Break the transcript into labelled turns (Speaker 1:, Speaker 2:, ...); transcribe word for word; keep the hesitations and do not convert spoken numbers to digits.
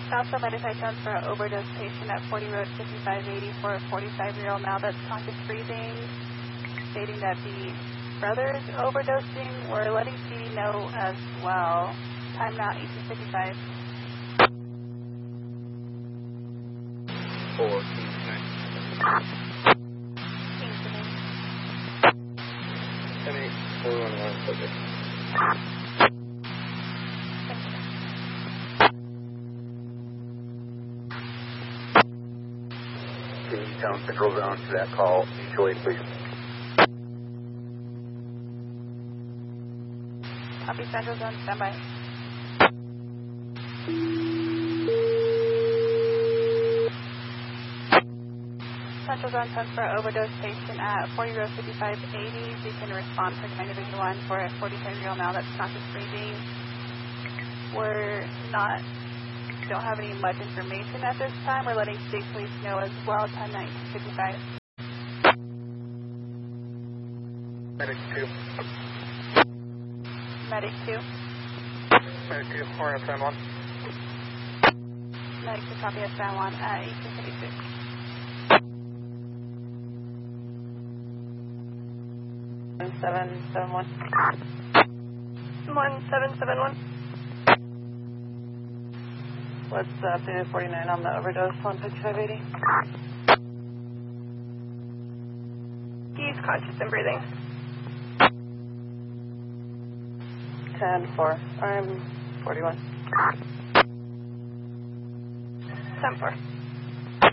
Speaker 1: Also, medical transfer overdose patient at forty Road fifty-five eighty for a forty-five-year-old male that's conscious breathing, stating that the brothers overdosing. We're letting C D know as well. Time now eighteen fifty-five.
Speaker 2: Four, Kingston.
Speaker 1: Kingston.
Speaker 2: ten eight, four one one, subject.
Speaker 3: Can you tell Central Zone to that call, mutual aid, please?
Speaker 1: Copy, Central Zone, standby. Central Zone transfer overdose patient at forty Road fifty-five eighty. You can respond for China Division one for a forty-five-year-old male that's conscious breathing. We're not, don't have any much information at this time. We're letting state police know as well. Time nineteen fifty-five.
Speaker 2: Medic two.
Speaker 1: Medic two.
Speaker 2: Medic two, we're on San Juan.
Speaker 1: Medic two, copy of San Juan at eighteen fifty-six.
Speaker 4: seven seven one.
Speaker 1: one seven seven one.
Speaker 4: What's uh, updated forty-nine on the overdose on fifty-five eighty?
Speaker 1: He's conscious and breathing.
Speaker 4: ten four. I'm forty-one.
Speaker 1: ten four.